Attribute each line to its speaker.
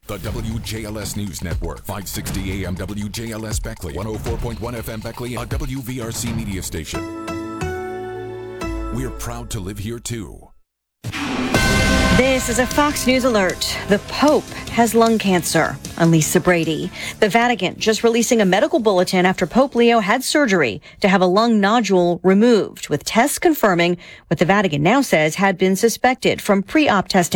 Speaker 1: The WJLS News Network, 560 AM WJLS Beckley, 104.1 FM Beckley, a WVRC media station. We're proud to live here too.
Speaker 2: This is a Fox News alert. The Pope has lung cancer. I'm Lisa Brady. The Vatican just releasing a medical bulletin after Pope Leo had surgery to have a lung nodule removed, with tests confirming what the Vatican now says had been suspected from pre-op testing.